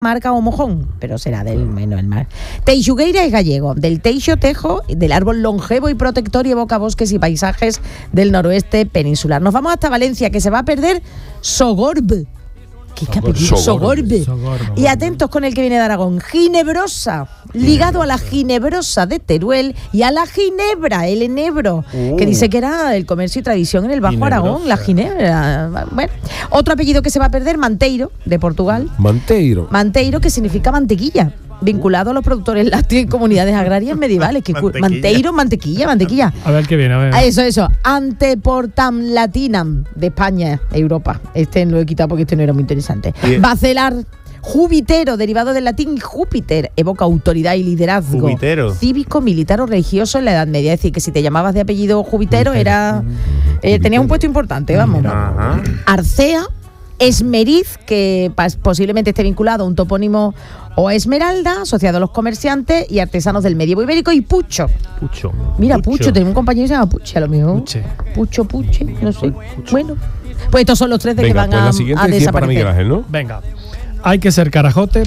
marca o mojón, pero será del menos el mar. Teixugueira es gallego, del teixo tejo, del árbol longevo y protector y evoca bosques y paisajes del noroeste peninsular. Nos vamos hasta Valencia, que se va a perder Sogorb. ¿Qué capítulo? Sogorb. Y atentos con el que viene de Aragón. Ginebrosa, ligado a la Ginebrosa de Teruel y a la Ginebra, el enebro, que dice que era el comercio y tradición en el Bajo Aragón, la Ginebra. Bueno, otro apellido que se va a perder, Manteiro, de Portugal. Manteiro, que significa mantequilla, vinculado a los productores lácteos y comunidades agrarias medievales. Manteiro, mantequilla. A ver qué viene, a ver. Eso. Anteportam Latinam, de España, Europa. Este lo he quitado porque este no era muy interesante. Bacelar, Júbitero, derivado del latín Júpiter, evoca autoridad y liderazgo. Júbitero. Cívico, militar o religioso en la Edad Media. Es decir, que si te llamabas de apellido Júbitero, tenías un puesto importante, vamos. Ajá. Arcea, Esmeriz, que posiblemente esté vinculado a un topónimo o a Esmeralda, asociado a los comerciantes y artesanos del medievo ibérico, y Pucho. Mira, Pucho, tenemos un compañero que se llama Puche, a lo mejor. Puche, no sé. Bueno, pues estos son los tres que van a desaparecer. Para Miguel Ángel, ¿no? Venga, hay que ser carajote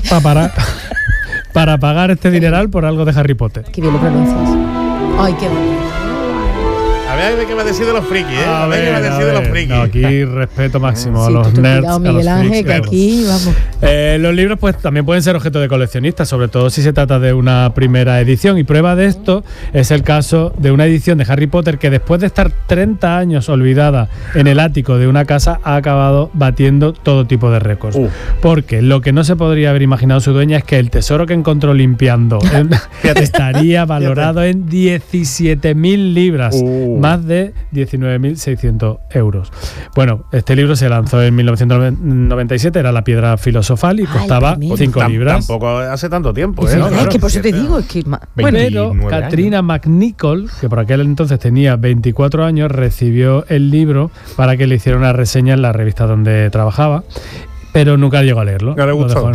para pagar este dineral por algo de Harry Potter. Qué bien lo pronuncias. Ay, qué bonito. A ver qué me ha decidido de los frikis, ¿eh? A ver qué me ha decidido de los frikis. No, aquí respeto máximo a los nerds, a Miguel los Ángel, freaks, que aquí, vamos. Los libros pues también pueden ser objeto de coleccionistas, sobre todo si se trata de una primera edición, y prueba de esto es el caso de una edición de Harry Potter que después de estar 30 años olvidada en el ático de una casa ha acabado batiendo todo tipo de récords. Porque lo que no se podría haber imaginado su dueña es que el tesoro que encontró limpiando estaría valorado en 17.000 libras, más de 19.600 euros. Bueno, este libro se lanzó en 1997, era La Piedra Filosofal y costaba 5 libras. Tampoco hace tanto tiempo, ¿eh? Es que por eso te digo, es que... Pero Katrina McNichol, que por aquel entonces tenía 24 años, recibió el libro para que le hiciera una reseña en la revista donde trabajaba. Pero nunca llegó a leerlo. No le gustó.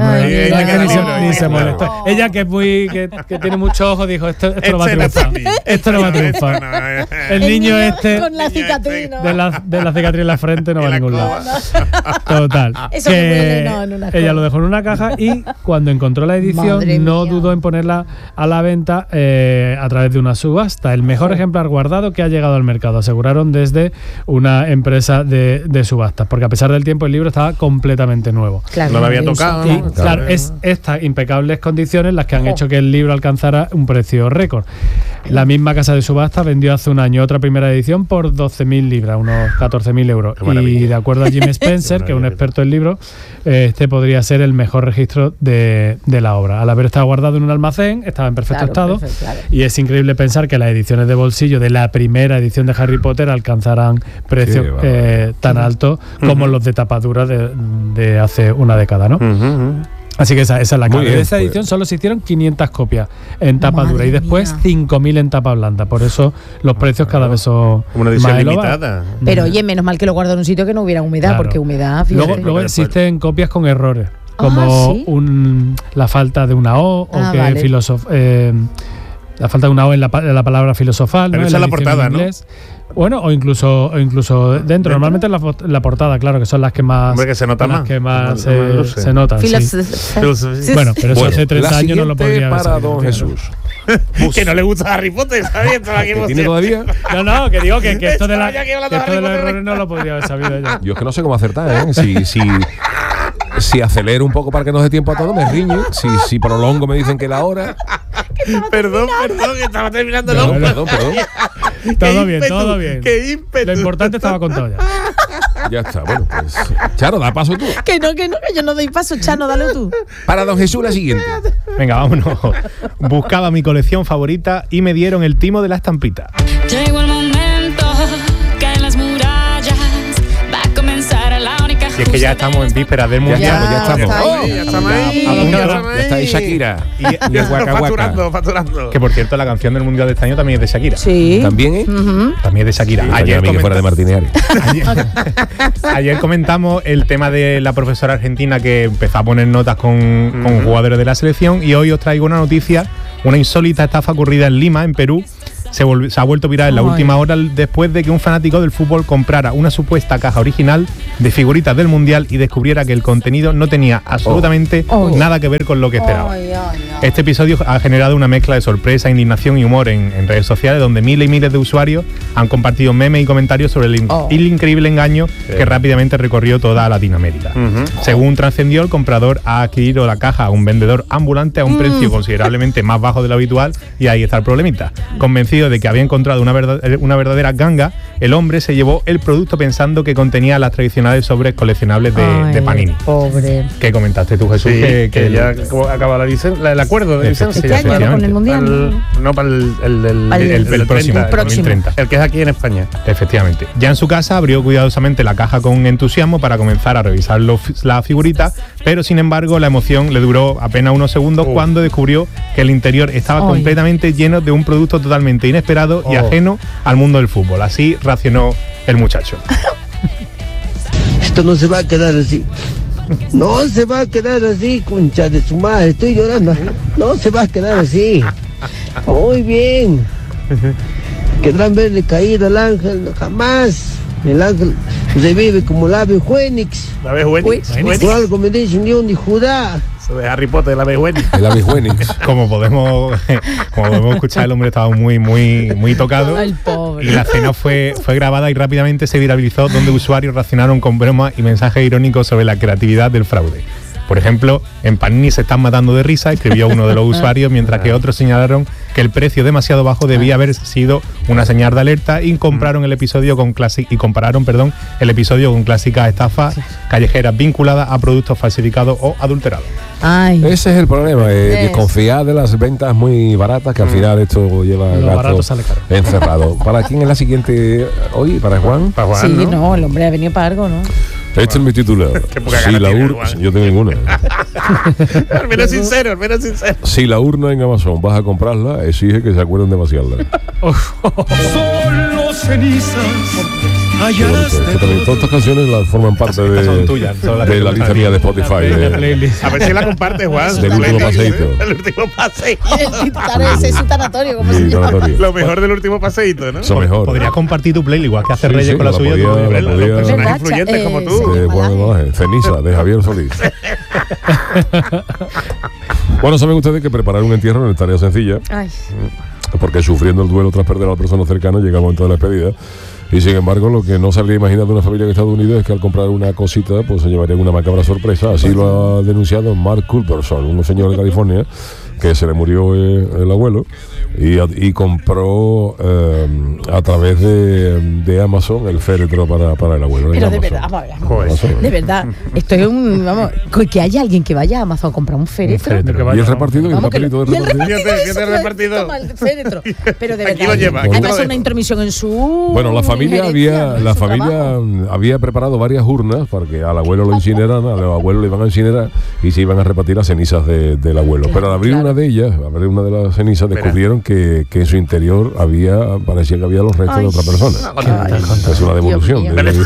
Ni se molestó. Ella, que tiene muchos ojos, dijo, esto no va a triunfar. Esto no va a triunfar. El niño con la cicatriz, ¿no? de la cicatriz en la frente no va a ningún lado. Total. Eso que en una ella lo dejó en una caja y cuando encontró la edición no dudó en ponerla a la venta a través de una subasta. El mejor ejemplar guardado que ha llegado al mercado, aseguraron desde una empresa de subastas. Porque a pesar del tiempo el libro estaba completamente nuevo. Claro, no lo había tocado, ¿no? Y, claro, es estas impecables condiciones las que han hecho que el libro alcanzara un precio récord. La misma casa de subasta vendió hace un año otra primera edición por 12.000 libras, unos 14.000 euros. Y de acuerdo a Jim Spencer, que es un experto en libros, este podría ser el mejor registro de la obra. Al haber estado guardado en un almacén, estaba en perfecto estado. Y es increíble pensar que las ediciones de bolsillo de la primera edición de Harry Potter alcanzarán precios tan altos como los de tapadura de hace una década, ¿no? Así que esa es la clave. De esa edición solo se hicieron 500 copias en tapa dura y después 5.000 en tapa blanda. Por eso los precios cada vez son una edición limitada. Pero oye, menos mal que lo guardo en un sitio que no hubiera humedad, porque humedad... Luego existen copias con errores, como la falta de una O, o que la falta de una O en la palabra filosofal. Pero ¿no? esa es la portada, ¿no? Bueno, o incluso dentro. Normalmente en la portada, claro, que son las que más... Hombre, que se nota más. Las que más se notan, sí. Bueno, pero eso hace 30 años no lo podría haber para don Jesús. Que no le gusta Harry Potter, ¿sabes? ¿Tiene todavía? No, que digo que esto de los errores no lo podría haber sabido ella. Yo es que no sé cómo acertar, ¿eh? Si acelero un poco para que nos dé tiempo a todo, me riñe. Si prolongo, me dicen que la hora. Perdón, que estaba terminando el hombre. Perdón. Todo bien. Qué ímpetu. Lo importante estaba contado ya. Ya está, bueno, pues. Chano, da paso tú. Que yo no doy paso, Chano, dale tú. Para don Jesús, la siguiente. Venga, vámonos. Buscaba mi colección favorita y me dieron el timo de la estampita. Llegó el momento, caen las murallas, va a comenzar la única. Y es que ya estamos en vísperas del mundial. Ya estamos ahí. Ya está ahí Shakira. Y facturando. Que por cierto, la canción del mundial de este año también es de Shakira. Sí. ¿También es? También es de Shakira. Sí, a mí que fuera de Martínez. Ayer comentamos el tema de la profesora argentina que empezó a poner notas con jugadores de la selección, y hoy os traigo una noticia, una insólita estafa ocurrida en Lima, en Perú, se ha vuelto viral en la última hora después de que un fanático del fútbol comprara una supuesta caja original de figuritas del Mundial y descubriera que el contenido no tenía absolutamente nada que ver con lo que esperaba. Este episodio ha generado una mezcla de sorpresa, indignación y humor en redes sociales, donde miles y miles de usuarios han compartido memes y comentarios sobre el increíble engaño que rápidamente recorrió toda Latinoamérica. Según trascendió, el comprador ha adquirido la caja a un vendedor ambulante a un precio considerablemente más bajo de lo habitual, y ahí está el problemita. Convencido de que había encontrado una verdadera ganga, el hombre se llevó el producto pensando que contenía las tradicionales sobres coleccionables de Panini. Pobre. ¿Qué comentaste tú, Jesús? Sí, que ya acaba el acuerdo de licencia. Este año, ¿no? Con el Mundial. No, para el próximo, 2030. El que es aquí en España. Efectivamente. Ya en su casa abrió cuidadosamente la caja con entusiasmo para comenzar a revisar la figurita, pero sin embargo la emoción le duró apenas unos segundos cuando descubrió que el interior estaba completamente lleno de un producto totalmente inesperado y ajeno al mundo del fútbol. Así racionó el muchacho. Esto no se va a quedar así. No se va a quedar así, concha de su madre. Estoy llorando. No se va a quedar así. Muy bien. Querrán verle caído al ángel. Jamás. El ángel revive como el ave Fénix. ¿La ave Fénix? Por algo me dicen León de Judá. Eso de Harry Potter, el ave Fénix. El ave Fénix. Como podemos escuchar, el hombre estaba muy tocado. Ay, pobre. Y la escena fue grabada y rápidamente se viralizó, donde usuarios reaccionaron con bromas y mensajes irónicos sobre la creatividad del fraude. Por ejemplo, en Panini se están matando de risa, escribió uno de los usuarios, mientras que otros señalaron que el precio demasiado bajo debía haber sido una señal de alerta y compararon el episodio con clásicas estafas callejeras vinculadas a productos falsificados o adulterados. Ay. Ese es el problema, desconfiar de las ventas muy baratas, que al final esto lleva Lo barato gato sale caro. encerrado. ¿Para quién es la siguiente hoy? ¿Para Juan? Para Juan, Sí, ¿no? no, el hombre ha venido para algo, ¿no? Este es mi titular. Qué poca Si gana la tiene, urna, Juan. yo tengo ninguna. Al menos sincero, al menos sincero. Si la urna en Amazon vas a comprarla, exige que se acuerden de vaciarla. Solo cenizas Qué bonito. Que también todas estas canciones las forman parte Estas son tuyas, son las de que la gustan lista a mí. mía de Spotify. Playlist. A ver si la compartes, Juan. Del último paseíto. El último paseíto. Ese es su tanatorio, ¿cómo se Mi llama? tanatorio. Lo mejor del último paseíto, ¿no? Eso mejor. Podrías compartir tu playlist, igual que hace Sí, Reyes sí, con la la suya. podía- tú podrías la verla. podía- Los personajes ¿Verdad? influyentes como tú. Juan Malaje, Ceniza, de Javier Solís. Bueno, saben ustedes que preparar un entierro no es tarea sencilla, Ay. porque sufriendo el duelo tras perder a la persona cercana llega el momento de la despedida. Y sin embargo, lo que no se habría imaginado de una familia en Estados Unidos es que al comprar una cosita, pues se llevaría una macabra sorpresa. Así lo ha denunciado Mark Culberson, un señor de California que se le murió el abuelo y compró a través de Amazon el féretro para el abuelo. Pero en de Amazon. verdad, Joder. Amazon. de verdad, esto es vamos, que haya alguien que vaya a Amazon a comprar un féretro. Y el repartido, y el Vamos, que papelito y de el repartido. Fíjate, eso, el repartidor. toma el féretro. Pero de Aquí verdad, lo lleva, aquí hay te que lo hacer una dejo. intromisión en su Bueno, la familia injerencia, en su trabajo. había preparado varias urnas para que al abuelo lo incineraran, al abuelo le iban a incinerar y se iban a repartir las cenizas del abuelo. Claro, Pero al abrir claro. una de ellas, cenizas, descubrieron que en su interior parecía que había los restos de otra persona. Es una devolución Dios de mío.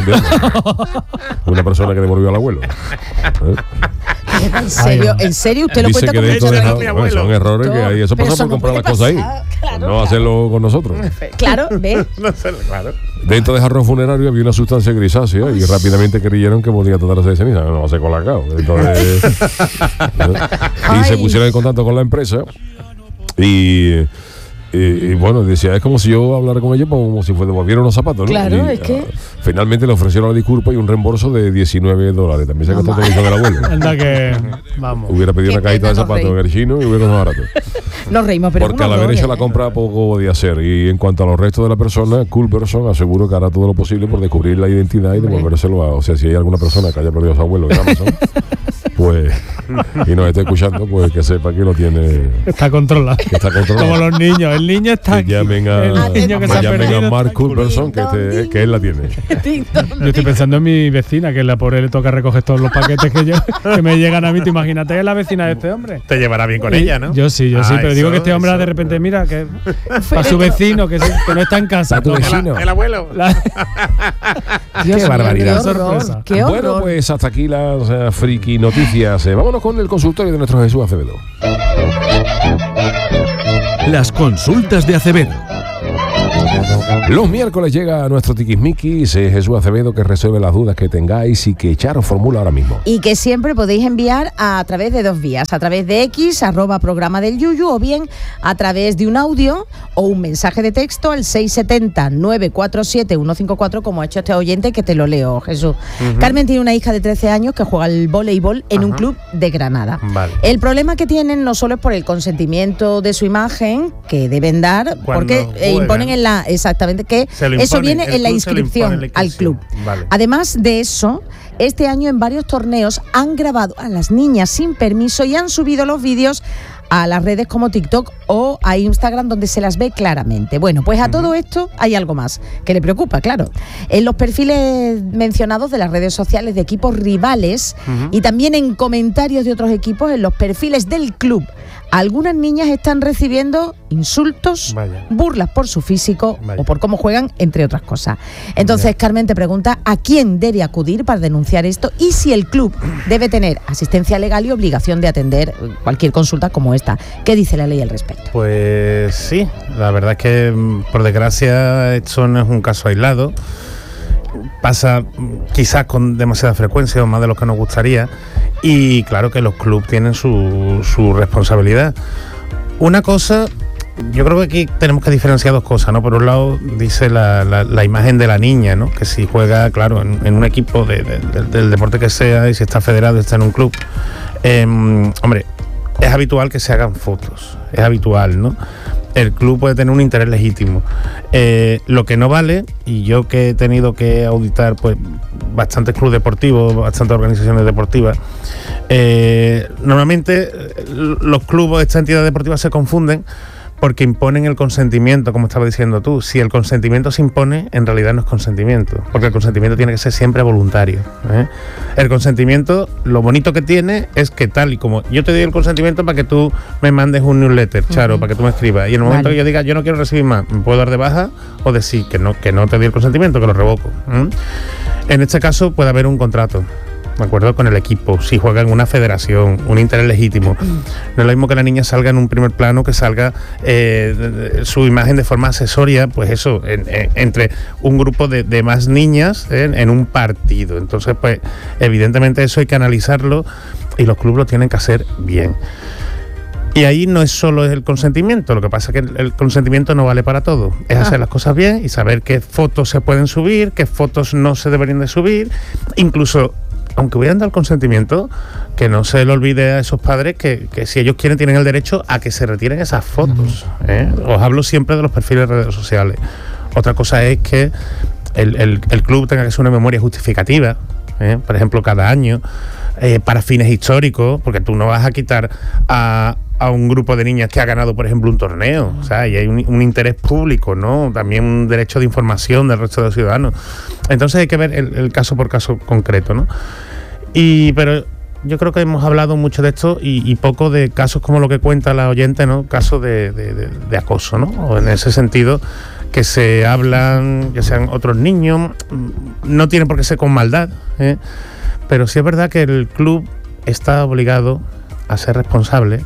una persona que devolvió al abuelo. ¿Eh? ¿En serio? ¿Usted lo Dice cuenta que como dentro de hecho de mi abuelo. son errores que hay. Eso Pero pasa eso por no comprar las puede cosas ahí. pasar, claro, No hacerlo con nosotros. Claro, ¿ves? No sé, claro. Dentro de jarrón funerario había una sustancia grisácea y rápidamente creyeron que podía tratarse de ceniza. No se colacao. Entonces, y se Ay. pusieron en contacto con la empresa y bueno, decía, es como si yo hablara con ellos como si devolviera unos zapatos, ¿no? Claro, Y, es que- finalmente le ofrecieron la disculpa y un reembolso de $19. También se gastó todo eso del abuelo. Anda que. Vamos. Hubiera pedido Qué una cajita pena, de nos zapatos en reímos. el chino y hubiera más barato. Nos reímos, pero Porque al haber hecho la compra poco podía hacer. Y en cuanto a los restos de la persona, Culberson aseguró que hará todo lo posible por descubrir la identidad y devolvérselo a... O sea, si hay alguna persona que haya perdido a su abuelo en Amazon, pues... Y nos esté escuchando, pues que sepa que lo tiene... Está controlado. Que está controlado. Como los niños. El niño está Que aquí. llamen a, El niño que se ha llamen a perdido. Mark Culberson, que él la tiene. Yo estoy pensando en mi vecina, que la pobre le toca recoger todos los paquetes que me llegan a mí. ¿Te imagínate la vecina de este hombre? Te llevará bien con ella, ¿no? Yo sí, pero digo que este hombre eso. de repente, mira, que para su vecino, que no está en casa. ¿A tu toma. vecino? El abuelo. Dios mío, barbaridad. Qué horror, Sorpresa. qué horror. Bueno, pues hasta aquí las friki noticias. Vámonos Vámonos con el consultorio de nuestro Jesús Acevedo. Las consultas de Acevedo. Los miércoles llega a nuestro tiquismiquis Jesús Acevedo, que resuelve las dudas que tengáis y que Charo formula ahora mismo. Y que siempre podéis enviar a través de dos vías, a través de X, @programa del Yuyu, o bien a través de un audio o un mensaje de texto al 670-947-154, como ha hecho este oyente, que te lo leo, Jesús. Carmen tiene una hija de 13 años que juega al voleibol en un club de Granada. Vale. El problema que tienen no solo es por el consentimiento de su imagen, que deben dar, porque imponen en la... Exactamente, que eso viene en la inscripción al club. Vale. Además de eso, este año en varios torneos han grabado a las niñas sin permiso y han subido los vídeos a las redes como TikTok o a Instagram, donde se las ve claramente. Bueno, pues a todo esto hay algo más que le preocupa, claro. En los perfiles mencionados de las redes sociales de equipos rivales y también en comentarios de otros equipos en los perfiles del club, algunas niñas están recibiendo insultos, burlas por su físico o por cómo juegan, entre otras cosas. Entonces, Carmen te pregunta a quién debe acudir para denunciar esto y si el club debe tener asistencia legal y obligación de atender cualquier consulta como esta. ¿Qué dice la ley al respecto? Pues sí, la verdad es que, por desgracia, esto no es un caso aislado. Pasa quizás con demasiada frecuencia o más de lo que nos gustaría, y claro que los clubes tienen su responsabilidad. Una cosa, yo creo que aquí tenemos que diferenciar dos cosas, ¿no? Por un lado dice la imagen de la niña, ¿no? Que si juega, claro, en un equipo del deporte que sea, y si está federado, está en un club, hombre, es habitual que se hagan fotos, es habitual, ¿no? El club puede tener un interés legítimo. Lo que no vale, y yo que he tenido que auditar pues bastantes clubes deportivos, bastantes organizaciones deportivas, normalmente los clubes, estas entidades deportivas se confunden porque imponen el consentimiento, como estaba diciendo tú. Si el consentimiento se impone, en realidad no es consentimiento, porque el consentimiento tiene que ser siempre voluntario, ¿eh? El consentimiento, lo bonito que tiene es que tal y como yo te doy el consentimiento para que tú me mandes un newsletter, Charo, para que tú me escribas, y en el momento que yo diga yo no quiero recibir más, me puedo dar de baja o decir que no te doy el consentimiento, que lo revoco. En este caso puede haber un contrato, ¿de acuerdo? Con el equipo, si juega en una federación, un interés legítimo. No es lo mismo que la niña salga en un primer plano, que salga su imagen de forma accesoria, pues eso, entre un grupo de más niñas en un partido. Entonces, pues evidentemente eso hay que analizarlo y los clubes lo tienen que hacer bien. Y ahí no es solo el consentimiento, lo que pasa es que el consentimiento no vale para todo. Es hacer las cosas bien y saber qué fotos se pueden subir, qué fotos no se deberían de subir, incluso... Aunque hubieran dado el consentimiento, que no se le olvide a esos padres que si ellos quieren tienen el derecho a que se retiren esas fotos. Os hablo siempre de los perfiles de redes sociales. Otra cosa es que el club tenga que hacer una memoria justificativa, por ejemplo, cada año, para fines históricos, porque tú no vas a quitar a un grupo de niñas que ha ganado, por ejemplo, un torneo. O sea, y hay un interés público, ¿no? También un derecho de información del resto de los ciudadanos. Entonces hay que ver el caso por caso concreto, ¿no? Pero yo creo que hemos hablado mucho de esto y poco de casos como lo que cuenta la oyente, ¿no? Casos de acoso, ¿no? O en ese sentido, que se hablan, que sean otros niños, no tiene por qué ser con maldad, pero sí es verdad que el club está obligado a ser responsable,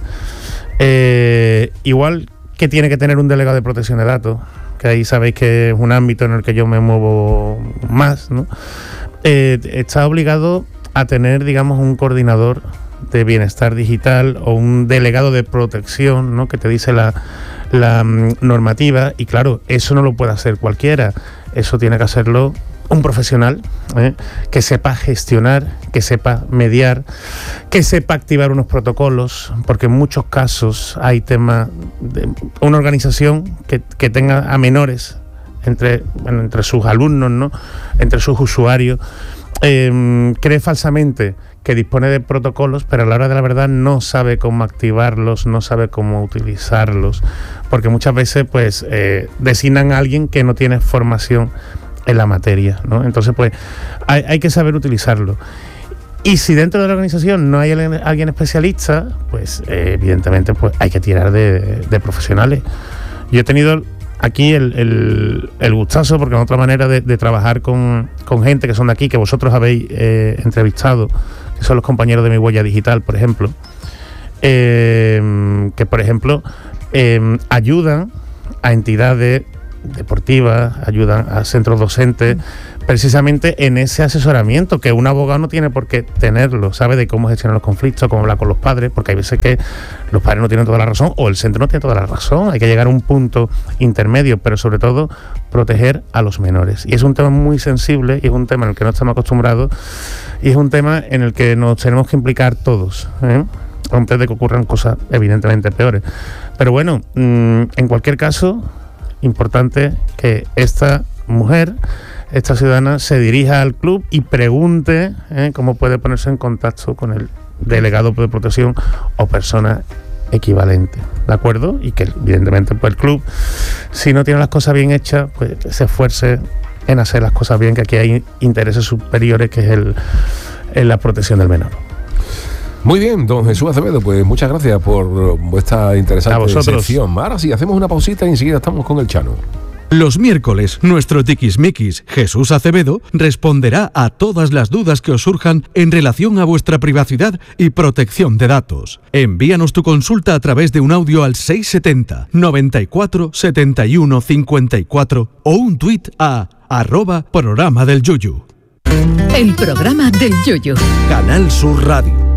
igual que tiene que tener un delegado de protección de datos, que ahí sabéis que es un ámbito en el que yo me muevo más, ¿no? Está obligado a tener, digamos, un coordinador de bienestar digital o un delegado de protección, ¿no? Que te dice la normativa, y claro, eso no lo puede hacer cualquiera, eso tiene que hacerlo un profesional, que sepa gestionar, que sepa mediar, que sepa activar unos protocolos, porque en muchos casos hay temas de una organización que tenga a menores entre sus alumnos, ¿no? Entre sus usuarios, cree falsamente que dispone de protocolos, pero a la hora de la verdad no sabe cómo activarlos, no sabe cómo utilizarlos, porque muchas veces pues designan a alguien que no tiene formación en la materia, ¿no? Entonces pues hay que saber utilizarlo. Y si dentro de la organización no hay alguien especialista, pues evidentemente pues hay que tirar de profesionales. Yo he tenido aquí el gustazo, porque es otra manera de trabajar con gente que son de aquí, que vosotros habéis entrevistado, que que son los compañeros de Mi Huella Digital, por ejemplo, que por ejemplo ayudan a entidades deportivas, ayudan a centros docentes, precisamente en ese asesoramiento que un abogado no tiene por qué tenerlo, sabe de cómo gestionar los conflictos, cómo hablar con los padres, porque hay veces que los padres no tienen toda la razón o el centro no tiene toda la razón, hay que llegar a un punto intermedio, pero sobre todo proteger a los menores. Y es un tema muy sensible y es un tema en el que no estamos acostumbrados y es un tema en el que nos tenemos que implicar todos, antes de que ocurran cosas evidentemente peores. Pero bueno, en cualquier caso, importante que esta mujer, esta ciudadana, se dirija al club y pregunte cómo puede ponerse en contacto con el delegado de protección o persona equivalente, ¿de acuerdo? Y que evidentemente pues el club, si no tiene las cosas bien hechas, pues se esfuerce en hacer las cosas bien, que aquí hay intereses superiores, que es la protección del menor. Muy bien, don Jesús Acevedo, pues muchas gracias por vuestra interesante sección. Ahora sí, hacemos una pausita y enseguida estamos con el Chano. Los miércoles, nuestro tiquismiquis Jesús Acevedo responderá a todas las dudas que os surjan en relación a vuestra privacidad y protección de datos. Envíanos tu consulta a través de un audio al 670 94 71 54 o un tuit a @programa del Yuyu. El programa del Yuyu. Canal Sur Radio.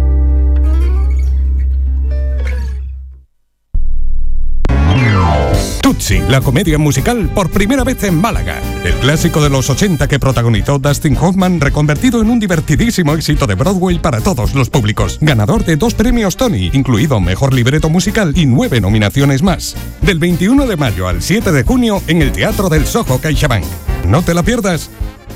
Tutsi, la comedia musical por primera vez en Málaga. El clásico de los 80 que protagonizó Dustin Hoffman, reconvertido en un divertidísimo éxito de Broadway para todos los públicos. Ganador de 2 premios Tony, incluido Mejor Libreto Musical y 9 nominaciones más. Del 21 de mayo al 7 de junio en el Teatro del Soho CaixaBank. No te la pierdas.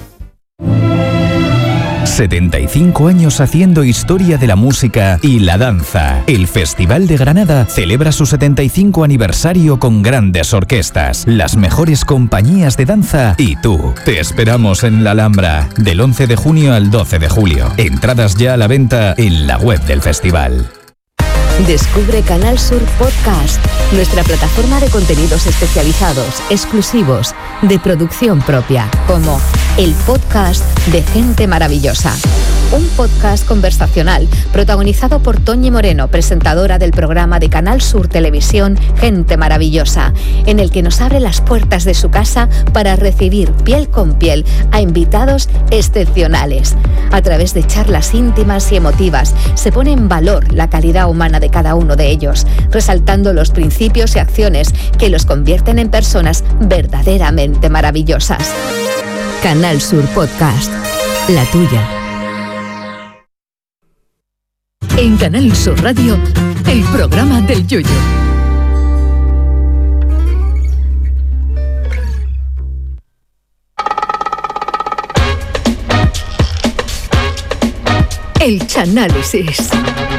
75 años haciendo historia de la música y la danza. El Festival de Granada celebra su 75 aniversario con grandes orquestas, las mejores compañías de danza y tú. Te esperamos en la Alhambra del 11 de junio al 12 de julio. Entradas ya a la venta en la web del festival. Descubre Canal Sur Podcast, nuestra plataforma de contenidos especializados, exclusivos, de producción propia, como el podcast de Gente Maravillosa. Un podcast conversacional protagonizado por Toñi Moreno, presentadora del programa de Canal Sur Televisión Gente Maravillosa, en el que nos abre las puertas de su casa para recibir piel con piel a invitados excepcionales. A través de charlas íntimas y emotivas se pone en valor la calidad humana de cada uno de ellos, resaltando los principios y acciones que los convierten en personas verdaderamente maravillosas. Canal Sur Podcast, la tuya. En Canal Sur Radio, el programa del Yuyu. El Chanálisis.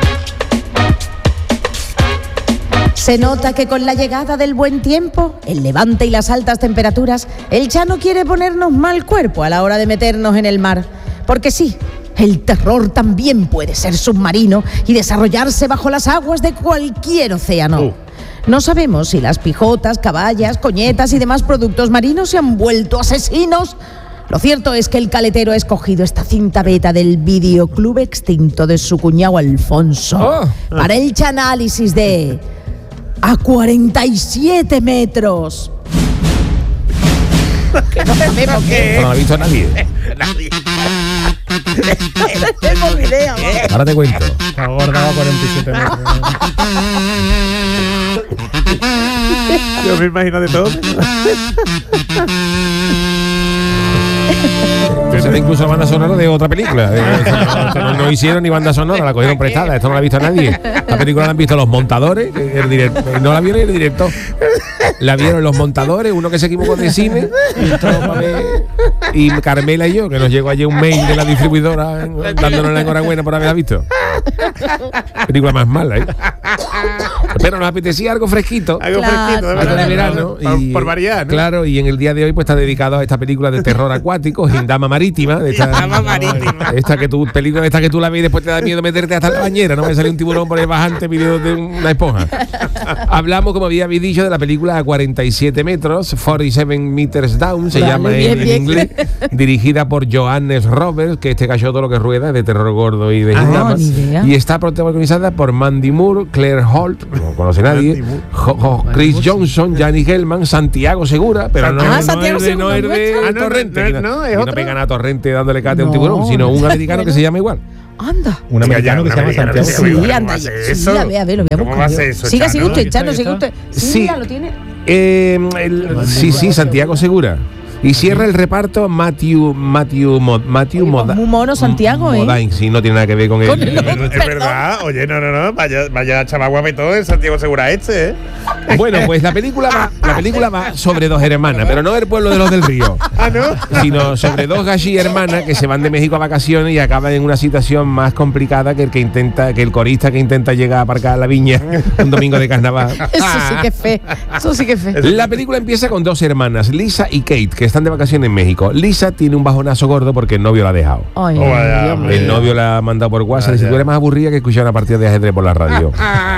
Se nota que con la llegada del buen tiempo, el levante y las altas temperaturas, el Chano quiere ponernos mal cuerpo a la hora de meternos en el mar. Porque sí, el terror también puede ser submarino y desarrollarse bajo las aguas de cualquier océano. No sabemos si las pijotas, caballas, coñetas y demás productos marinos se han vuelto asesinos. Lo cierto es que el caletero ha escogido esta cinta beta del videoclub extinto de su cuñado Alfonso para el Chanálisis de A 47 metros. Que no sabemos qué es. No lo ha visto nadie. No tengo idea. Ahora te cuento. Está gorda a 47 metros. Yo me imagino de todo. Esa incluso banda sonora de otra película. No hicieron ni banda sonora, la cogieron prestada. Esto no la ha visto nadie. La película la han visto los montadores, no la vieron el director. La vieron los montadores, uno que se equivocó de cine, y Carmela y yo, que nos llegó ayer un mail de la distribuidora dándonos la enhorabuena por haberla visto. Película más mala, ¿eh? Pero nos apetecía algo fresquito. Algo fresquito, algo de verano. Por variar, ¿no? Claro, y en el día de hoy pues está dedicado a esta película de terror acuático, Gindama Marítima. Esta que tú, película esta que tú la ves y después te da miedo meterte hasta la bañera, no me sale un tiburón por ahí bajante pidiendo de una esponja. Hablamos, como había dicho, de la película a 47 metros, 47 meters down, se llama en inglés, dirigida por Johannes Roberts, que este cachoto lo que rueda es de terror gordo y de Gindama. Y está protagonizada por Mandy Moore, Claire Holt, no conoce nadie, Chris Johnson, Jani Hellman, Santiago Segura, pero no es de Torrente. No pegan a Torrente dándole cate a un tiburón, sino un americano que se llama igual. Anda. Un americano que se llama Santiago. Sí, anda. Sí, a ver, lo voy a buscar. Siga usted, Chano, siga usted. Sí, ya lo tiene. Sí, Santiago Segura. Y cierra el reparto Matthew Muy mono Santiago, Modine, sí, no tiene nada que ver con él. Es verdad. Oye, no. Vaya chaval guapetón el Santiago Segura este, ¿eh? Bueno, pues la película va sobre dos hermanas, pero no el pueblo de los del río. Ah, ¿no? Sino sobre dos galli hermanas que se van de México a vacaciones y acaban en una situación más complicada que el corista que intenta llegar a aparcar a la viña un domingo de carnaval. Eso sí que es fe. La película empieza con dos hermanas, Lisa y Kate, que están de vacaciones en México. Lisa tiene un bajonazo gordo porque el novio la ha dejado. El novio la ha mandado por WhatsApp. Dice, tú eres más aburrida que escuchar una partida de ajedrez por la radio.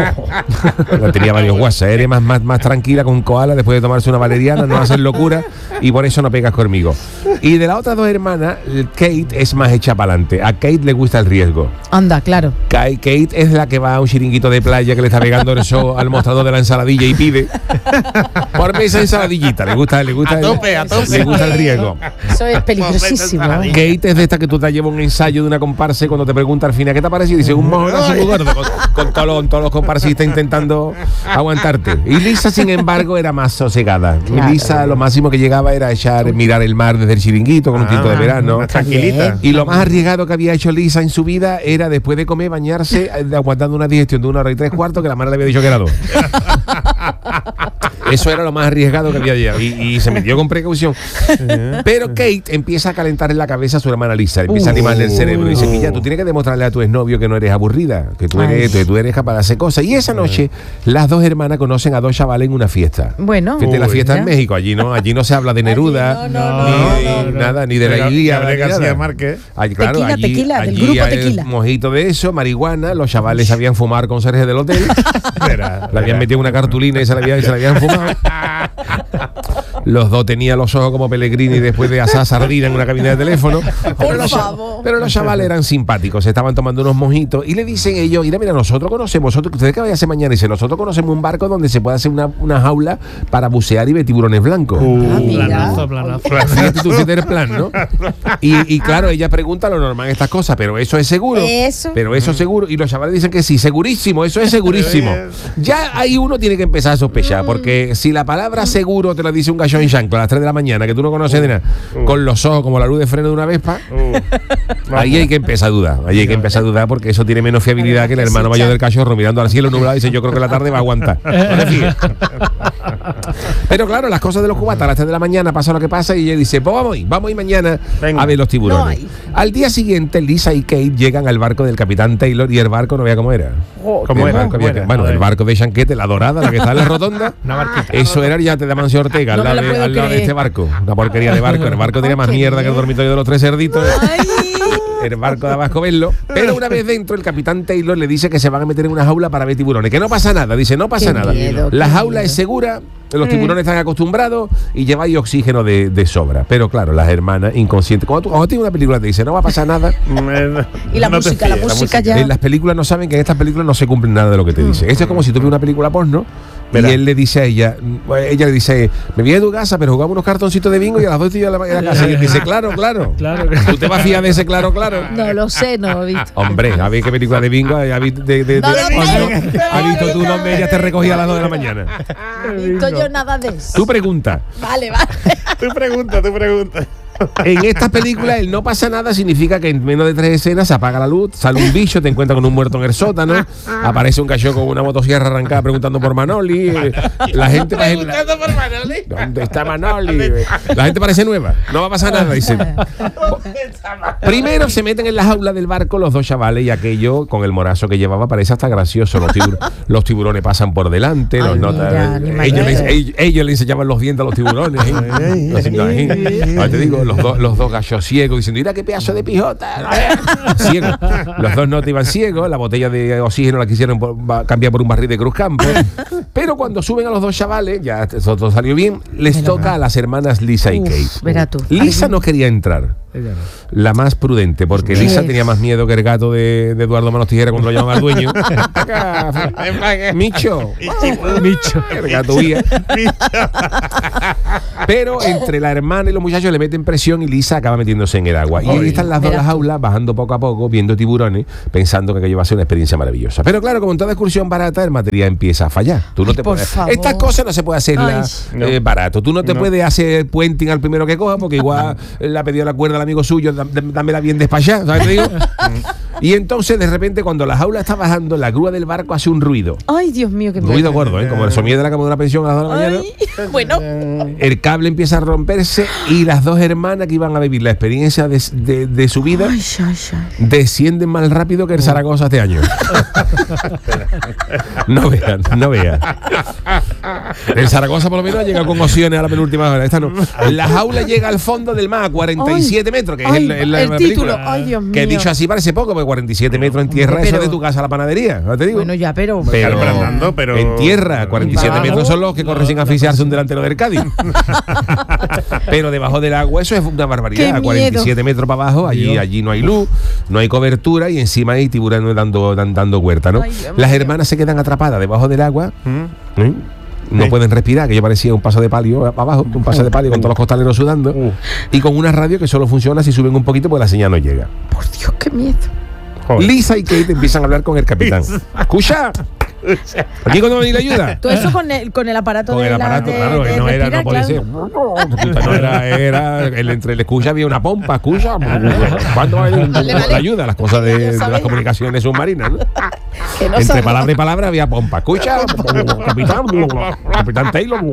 Tenía varios WhatsApp. Eres más tranquila con koala después de tomarse una valeriana, no hacer locura y por eso no pegas conmigo. Y de las otras dos hermanas, Kate es más hecha para adelante. A Kate le gusta el riesgo. Anda, claro. Kate es la que va a un chiringuito de playa que le está pegando el show al mostrador de la ensaladilla y pide por esa ensaladillita. Le gusta le gusta el riesgo. Eso es peligrosísimo. Kate es de esta que tú te llevas un ensayo de una comparsa y cuando te pregunta al final ¿qué te ha parecido? Dice un mojonazo muy gordo con todos los comparsistas intentando aguantarte. Y Lisa, sin embargo, era más sosegada. Claro. Lisa lo máximo que llegaba era mirar el mar desde el chiringuito con un tinto de verano. Tranquilita. Y lo más arriesgado que había hecho Lisa en su vida era después de comer bañarse aguantando una digestión de 1 hora y 3/4 que la madre le había dicho que era 2. Eso era lo más arriesgado que había llegado y se metió con precaución. Pero Kate empieza a calentar en la cabeza a su hermana Lisa, empieza a animarle el cerebro y dice, Milla, tú tienes que demostrarle a tu exnovio que no eres aburrida, que tú eres capaz de hacer cosas. Y esa noche las dos hermanas conocen a dos chavales en una fiesta. Bueno. Fíjate, la fiesta en México, allí no se habla de Neruda, ni de la Ilíada, de García Márquez. Claro, tequila, del allí grupo hay Tequila. Mojito de eso, marihuana, los chavales sabían fumar con Sergio del hotel. Le habían metido una cartulina y se la habían fumado. Los dos tenían los ojos como Pellegrini después de asar sardina en una cabina de teléfono. Pero los chavales eran simpáticos, estaban tomando unos mojitos y le dicen ellos, mira, nosotros conocemos, ¿ustedes qué van a hacer mañana? Dice, nosotros conocemos un barco donde se puede hacer una jaula para bucear y ver tiburones blancos. Planazo. Fíjate tú que eres plan, ¿no? Y claro, ella pregunta lo normal en estas cosas, pero eso es seguro. Pero eso es seguro. Y los chavales dicen que sí, segurísimo, eso es segurísimo. Ya ahí uno tiene que empezar a sospechar, porque si la palabra seguro te la dice un gallo en chancla a las 3 de la mañana, que tú no conoces de nada, con los ojos como la luz de freno de una Vespa, ahí hay que empezar a dudar. Ahí hay que empezar a dudar porque eso tiene menos fiabilidad que el hermano mayor del cachorro mirando al cielo nublado y dice, yo creo que la tarde va a aguantar. No te fíes. Pero claro, las cosas de los cubatas a las 3 de la mañana pasa lo que pasa y ella dice, pues vamos a ir mañana a ver los tiburones. Al día siguiente, Lisa y Kate llegan al barco del capitán Taylor y el barco no vea cómo era. El barco de Chanquete, la dorada, la que está en la rotonda. Eso era ya de Mancio Ortega, al lado de este barco. Una porquería de barco. El barco tenía más mierda que el dormitorio de los 3 cerditos. El barco de Abasco verlo. Pero una vez dentro, el capitán Taylor le dice que se van a meter en una jaula para ver tiburones. Que no pasa nada. Dice, no pasa nada. La jaula es segura. Los tiburones están acostumbrados y lleváis oxígeno de sobra. Pero claro, las hermanas inconscientes. Cuando tienes una película te dice, no va a pasar nada. Y la música ya. En las películas no saben que en estas películas no se cumple nada de lo que te dice. Esto es como si tú ves una película porno. Y él le dice a ella le dice, me voy a tu casa, pero jugamos unos cartoncitos de bingo y a las 2 estoy a la casa. Y él dice, claro. ¿Tú te vas a fiar de ese claro? No lo sé, no lo he visto. Hombre, a ver qué película de bingo has visto tu nombre, ella te recogía a las 2 de la mañana. No he visto yo nada de eso. Tu pregunta. Vale. Tu pregunta. En estas películas el no pasa nada significa que en menos de 3 escenas se apaga la luz, sale un bicho, te encuentras con un muerto en el sótano, aparece un cachorro con una motosierra arrancada preguntando por Manoli, la gente preguntando por Manoli. ¿Dónde está Manoli? La gente parece nueva, no va a pasar nada, dicen. Primero se meten en las aulas del barco los 2 chavales y aquello con el morazo que llevaba parece hasta gracioso. Los tiburones pasan por delante, ellos le enseñaban los dientes a los tiburones. Te digo, los dos gallos ciegos diciendo, mira qué pedazo de pijota. Ciegos. Los dos no te iban ciegos, la botella de oxígeno la quisieron cambiar por un barril de Cruzcampo. Pero cuando suben a los 2 chavales, ya todo salió bien, les toca a las hermanas Lisa y Kate. Verá tú. Lisa no quería entrar. La más prudente, porque Lisa tenía más miedo que el gato de Eduardo Manos Tijera cuando lo llaman al dueño. Micho. El gato huía. Pero entre la hermana y los muchachos le meten presión y Lisa acaba metiéndose en el agua. Y ahí están las dos en las aulas, bajando poco a poco, viendo tiburones, pensando que aquello va a ser una experiencia maravillosa. Pero claro, como en toda excursión barata, el material empieza a fallar. Tú no te puedes. Estas cosas no se puede hacer barato. Tú no te puedes hacer puenting al primero que coja, porque igual le ha pedido la cuerda al amigo suyo, dámela bien despachada, ¿sabes? Te digo. Y entonces, de repente, cuando la jaula está bajando, la grúa del barco hace un ruido. Ay, Dios mío, qué ruido gordo, como el sonido de la cama de una pensión a las 2 de la mañana. Bueno. El cable empieza a romperse y las 2 hermanas que iban a vivir la experiencia de su vida descienden más rápido que el Zaragoza este año. No vean. El Zaragoza por lo menos ha llegado con opciones a la penúltima hora. Esta no. La jaula llega al fondo del mar a 47 metros, que es el título. Ay, Dios mío. Que dicho así parece poco, porque 47 metros en tierra, eso es de tu casa a la panadería, ¿no te digo? Bueno, ya, pero en tierra, 47 metros son los que corren sin asfixiarse un delantero del Cádiz. Pero debajo del agua eso es una barbaridad. 47 metros para abajo, allí no hay luz, no hay cobertura y encima hay tiburones dando huerta, ¿no? Las hermanas se quedan atrapadas debajo del agua. No pueden respirar, que yo parecía un paso de palio abajo, un paso de palio con todos los costaleros sudando, y con una radio que solo funciona si suben un poquito porque la señal no llega. Por Dios, qué miedo. Lisa y Kate empiezan a hablar con el capitán. ¡Escucha! ¿Aquí cuando me di la ayuda? Todo eso con el aparato con el aparato, claro, que no era, no puede ser. No era entre el escucha había una pompa, escucha. ¿Cuándo va a venir la ayuda? Las cosas de las comunicaciones submarinas, ¿no? Entre palabra y palabra había pompa. Escucha, capitán Taylor.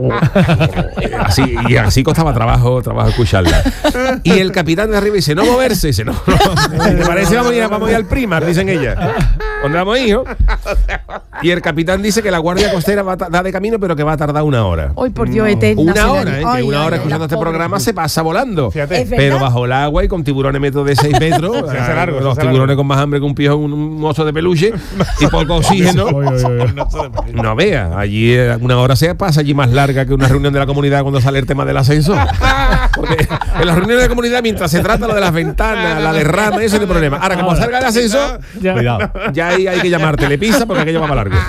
Así costaba trabajo escucharla. Y el capitán de arriba dice, no moverse. Dice, no. ¿Te parece? Vamos a ir al Primar, dicen ellas. ¿Dónde vamos a ir, hijo? Y el capitán dice que la guardia costera va de camino, pero que va a tardar 1 hora. Hoy por Dios, eterna. Una hora, que 1 hora escuchando este programa se pasa volando. Pero bajo el agua y con tiburones de 6 metros. Los tiburones con más hambre que un pijo, un oso de peluche y poco oxígeno. No vea, allí 1 hora se pasa allí más larga que una reunión de la comunidad cuando sale el tema del ascenso. Porque en las reuniones de la comunidad, mientras se trata lo de las ventanas, la derrama, eso es el problema. Ahora, como salga el ascenso, ya hay que llamar Telepisa porque aquello va para largo.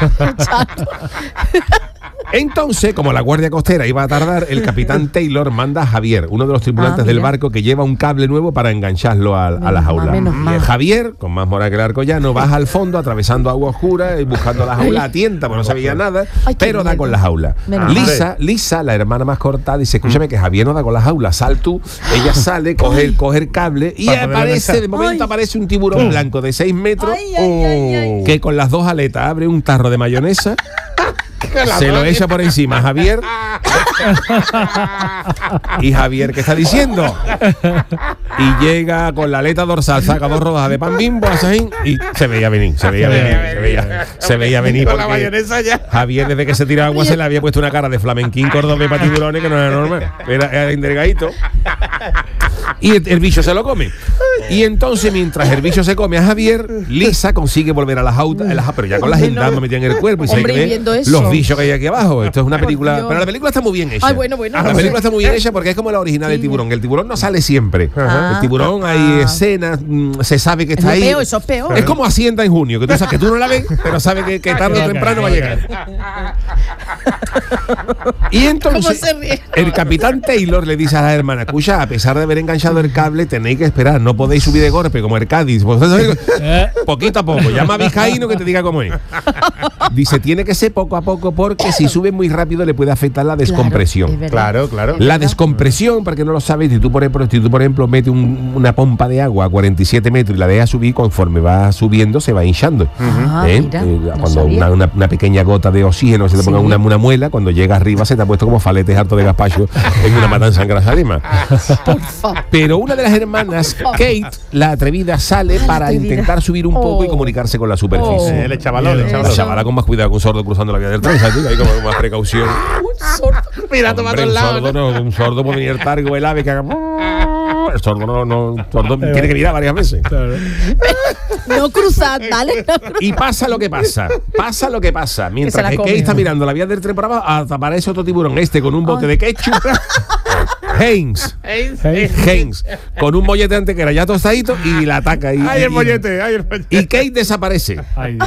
Entonces, como la guardia costera iba a tardar, el capitán Taylor manda a Javier, uno de los tripulantes del barco, que lleva un cable nuevo para engancharlo a la jaula. Y Javier, con más moral que el arcollano, baja al fondo atravesando agua oscura y buscando la jaula a tienta, porque no sabía nada, pero da con la jaula. Lisa, la hermana más cortada, dice, escúchame que Javier no da con la jaula, sal tú. Ella sale, coge el cable y de momento aparece un tiburón blanco de 6 metros que con las 2 aletas abre un tarro de mayonesa, se lo echa por encima a Javier. Y Javier, ¿qué está diciendo? Y llega con la aleta dorsal, saca 2 rodajas de pan Bimbo, así, y se veía venir. Con la mayonesa ya. Javier, desde que se tira agua, se le había puesto una cara de flamenquín cordobés para tiburones que no era normal. Era endergadito. Y el bicho se lo come. Y entonces, mientras el bicho se come a Javier, Lisa consigue volver a la jaula, pero ya con la gendarme metida en el cuerpo y se ve los bichos que hay aquí abajo. Esto es una película, pero la película está muy bien hecha. La película está muy bien hecha porque es como la original del tiburón. El tiburón no sale siempre. El tiburón hay escenas, se sabe que está ahí. Eso es peor. Es como Hacienda en junio, que tú sabes que tú no la ves, pero sabes que tarde o temprano va a llegar. Y entonces el capitán Taylor le dice a la hermana, escucha, a pesar de haber enganchado el cable, tenéis que esperar, no podéis subir de golpe como el Cádiz. Poquito a poco, llama a Vizcaíno que te diga cómo es. Dice, tiene que ser poco a poco poco porque si sube muy rápido le puede afectar la descompresión. Claro. La descompresión, para que no lo sabes, si tú por ejemplo metes una pompa de agua a 47 metros y la dejas subir, conforme va subiendo se va hinchando. Cuando una pequeña gota de oxígeno se te ponga una muela, cuando llega arriba se te ha puesto como faletes harto de gazpacho en una matanza en Grasa Lima. Pero una de las hermanas, Kate, la atrevida, sale para intentar subir un poco y comunicarse con la superficie. El chavalón. La chavala con más cuidado que un sordo cruzando la vía del tren, ¿sabes? Ahí como más precaución. Mira, tomando el lado. Un sordo puede venir targo el ave que haga. El sordo sordo tiene que mirar varias veces. No cruzar, ¿vale? Y pasa lo que pasa. Mientras que Kate está mirando la vía del tren por abajo, aparece otro tiburón, con un bote de ketchup. Haynes, con un mollete antes que era ya tostadito y la ataca. El mollete. Y Kate desaparece.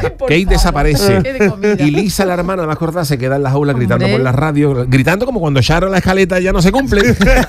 Y Lisa, la hermana más corta, se queda en la jaula gritando por la radio, gritando como cuando Sharon la escaleta ya no se cumple.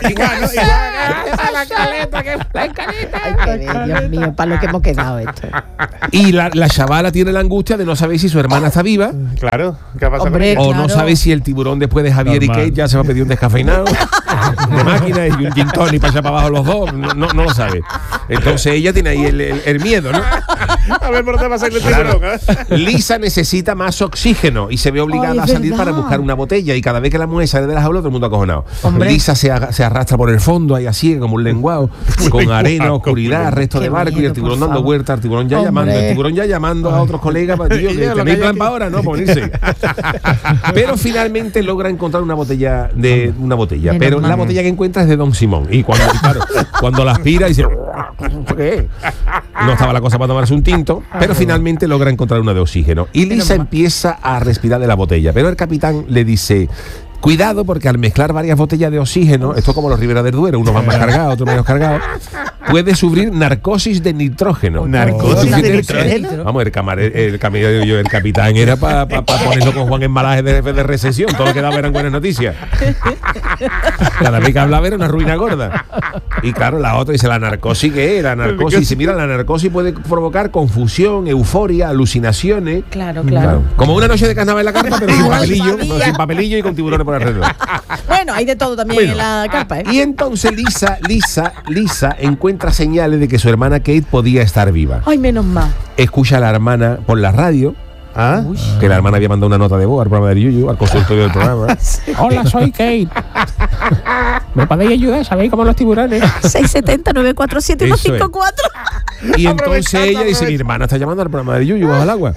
La escaleta. Ay, Dios mío, para lo que hemos quedado esto. Y la chavala tiene la angustia de no saber si su hermana está viva. Claro, ¿qué pasa con ella? O no sabe si el tiburón después de Javier y Kate ya se va a pedir un descafeinado de máquina y un gin tonic para allá para abajo los dos. No lo sabe. Entonces ella tiene ahí el miedo, ¿no? A ver por dónde va a salir el tiburón. Lisa necesita más oxígeno y se ve obligada a salir para buscar una botella, y cada vez que la mujer sale de la jaula todo el mundo acojonado. Lisa se arrastra por el fondo ahí así como un lenguado, con arena, oscuridad, resto de barco y el tiburón dando vueltas, el tiburón ya llamando a otros colegas para que tenéis plan para ahora, ¿no? Ponerse. Pero finalmente logra encontrar una botella, pero la botella que encuentra es de Don Simón, y cuando la aspira dice ¿qué? No estaba la cosa para tomarse un tinto, pero finalmente logra encontrar una de oxígeno y Lisa empieza a respirar de la botella, pero el capitán le dice: cuidado, porque al mezclar varias botellas de oxígeno, esto es como los Ribera del Duero, unos van más cargados, otros menos cargados, puede sufrir narcosis de nitrógeno. ¿Narcosis de nitrógeno? Vamos, el capitán era para ponerlo con Juan Embalaje de recesión, todo lo que daba eran buenas noticias. Cada vez que hablaba era una ruina gorda. Y claro, la otra dice: la narcosis, ¿qué es? La narcosis, la narcosis puede provocar confusión, euforia, alucinaciones. Claro. Como una noche de carnaval en la carpa, pero sin papelillo y con tiburones por alrededor. Bueno, hay de todo también en la carpa, ¿eh? Y entonces Lisa encuentra señales de que su hermana Kate podía estar viva. Ay, menos mal. Escucha a la hermana por la radio. Que la hermana había mandado una nota de voz al programa de Yuyu, al consultorio del programa. Sí. Hola, soy Kate. ¿Me podéis ayudar? ¿Sabéis cómo los tiburones? 670-947-154. Y entonces ella dice: mi hermana está llamando al programa de Yuyu bajo el agua.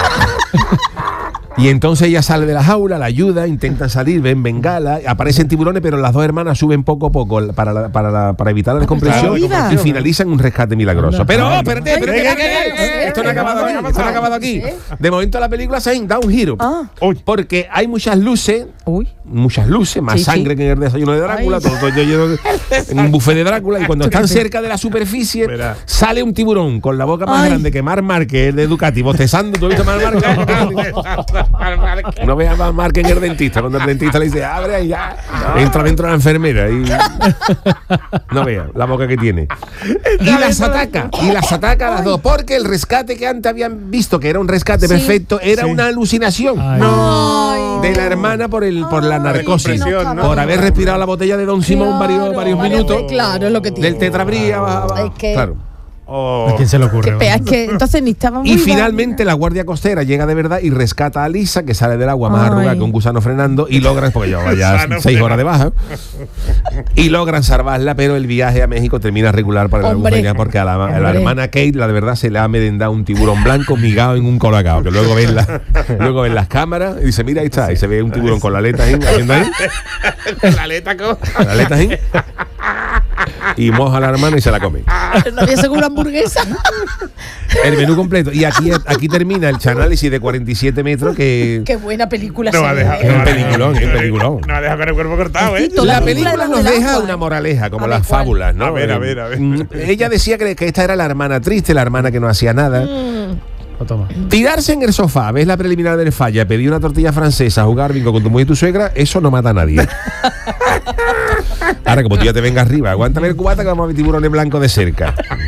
Y entonces ella sale de la jaula, la ayuda, intentan salir, ven bengala, aparecen tiburones, pero las dos hermanas suben poco a poco para evitar la descompresión y finalizan un rescate milagroso. Pero, espérate, esto no ha acabado aquí. De momento la película se da un giro. Porque hay muchas luces, más sangre que en el desayuno de Drácula, todo lleno en un buffet de Drácula, y cuando están cerca de la superficie, sale un tiburón con la boca más grande que Marc Márquez, el de Ducati, bostezando. ¿Tú has visto a Marc Márquez? No veas a Marc Márquez en el dentista, cuando el dentista le dice: abre y ya, entra dentro de la enfermera y no vea la boca que tiene. Y las ataca a las dos, porque el rescate que antes habían visto que era un rescate perfecto era una alucinación de la hermana por la narcosis, por haber respirado la botella de Don Simón varios minutos. Claro, es lo que tiene. Del tetrabría. Claro. ¿A quién se le ocurre? Es que entonces ni estaba muy Y finalmente la guardia costera llega de verdad y rescata a Lisa, que sale del agua más arrugada que un gusano frenando, y logran, porque lleva ya 6 horas de baja, y logran salvarla, pero el viaje a México termina regular para la bufería, porque a la hermana Kate, la de verdad, se le ha merendado un tiburón blanco migado en un colacao, que luego ven las cámaras y dice: mira, ahí está, y se ve un tiburón con la aleta haciendo ahí. La aleta ahí. Y moja a la hermana y se la come. No había seguro hamburguesa. El menú completo. Y aquí termina el chanálisis de 47 metros que... Qué buena película. No, es un peliculón. No, deja con el cuerpo cortado, ¿eh? La película nos deja una moraleja, como las fábulas, ¿no? A ver. Ella decía que esta era la hermana triste, la hermana que no hacía nada. Tirarse en el sofá, ves la preliminar del Falla, pedir una tortilla francesa, jugar bingo con tu mujer y tu suegra, eso no mata a nadie. Ahora, como tú ya te vengas arriba, aguántame el cubata que vamos a ver tiburones blancos de cerca.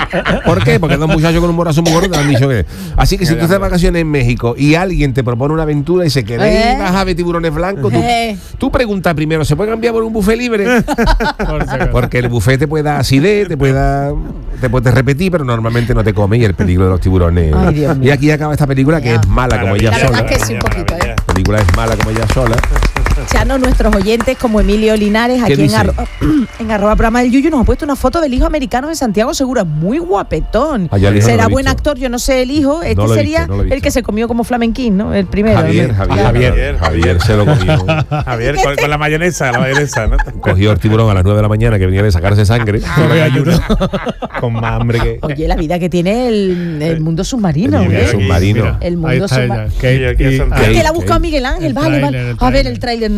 ¿Por qué? Porque dos muchachos con un morazo muy gordo te han dicho que... Así que si tú estás de vacaciones en México y alguien te propone una aventura y dice que vas a ver tiburones blancos, tú preguntas primero, ¿se puede cambiar por un buffet libre? Porque el buffet te puede dar acidez, te puedes repetir, pero normalmente no te come, y el peligro de los tiburones. Ay, y aquí acaba esta película que es mala como ella La sola. verdad es que sí, un poquito, La película es mala como ella sola. Chano, nuestros oyentes como Emilio Linares, aquí en arroba programa del Yuyu, nos ha puesto una foto del hijo americano de Santiago Segura, muy guapetón. Será buen actor, yo no sé el hijo, este sería el que se comió como flamenquín, ¿no? El primero. Javier se lo comió. Javier con la mayonesa, ¿no? Cogió el tiburón a las 9 de la mañana que venía de sacarse sangre. Con más hambre que... Oye, la vida que tiene el mundo submarino. El mundo submarino. Que la ha buscado Miguel Ángel, vale. A ver el tráiler.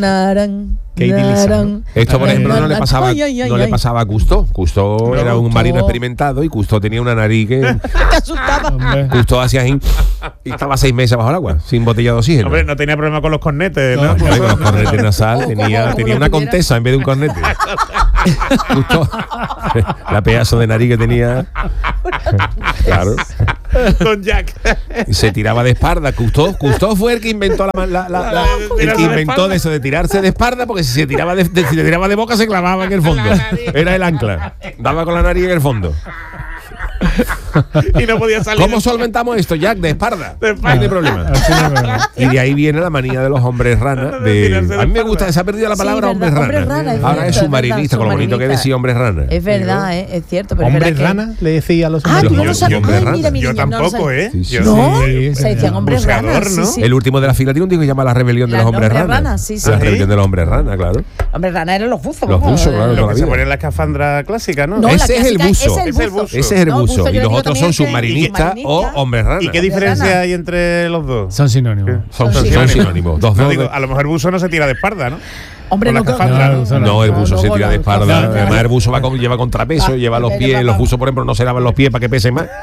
Esto, por ejemplo, no le pasaba a Cousteau. Cousteau era un marino experimentado y Cousteau tenía una nariz que te asustaba. Cousteau hacía así y estaba 6 meses bajo el agua, sin botella de oxígeno. Hombre, no tenía problema con los cornetes, ¿no? Con los cornetes nasal, tenía una contesa en vez de un cornete. Cousteau, la pedazo de nariz que tenía. Claro. Con Jack. Y se tiraba de espalda. Cousteau fue el que inventó el que inventó eso de tirarse de espalda, porque si se tiraba de boca se clavaba en el fondo. Era el ancla. Daba con la nariz en el fondo. Y no podía salir. ¿Cómo solventamos esto, Jack? De espalda. No hay problema. Y de ahí viene la manía de los hombres rana. A mí me gusta, se ha perdido la palabra hombres rana. Ahora es submarinista, con lo bonito que decía hombres rana. Es verdad, es cierto. ¿Hombres rana? Le decía a los hombres. Tú no lo sabes. Yo tampoco, ¿No? Se decían hombres rana. El último de la fila tiene un disco que se llama La Rebelión de los Hombres Rana. La Rebelión de los Hombres Rana, claro. Hombres rana eran los buzos. Los buzos, claro. Lo que se pone en la escafandra clásica, ¿no? Ese es el buzo. Ese es el buzo. Y los otros son submarinistas o hombres rana. ¿Y qué diferencia hay entre los dos? Son sinónimos. Son sinónimos. A lo mejor el buzo no se tira de espalda, ¿no? Hombre, no, el buzo se tira de espalda. Además, el buzo lleva contrapeso, lleva los pies. Los buzos, por ejemplo, no se lavan los pies para que pesen más.